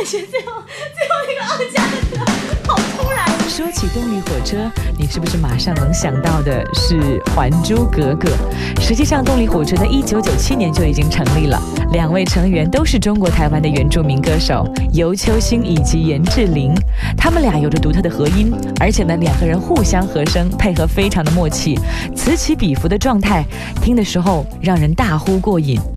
觉最后那个二加的歌好突然。 说起动力火车，你是不是马上能想到的是《还珠格格》？实际上，动力火车在1997年就已经成立了，两位成员都是中国台湾的原住民歌手游秋兴以及严志玲，他们俩有着独特的合音，而且呢，两个人互相和声，配合非常的默契，此起彼伏的状态，听的时候让人大呼过瘾。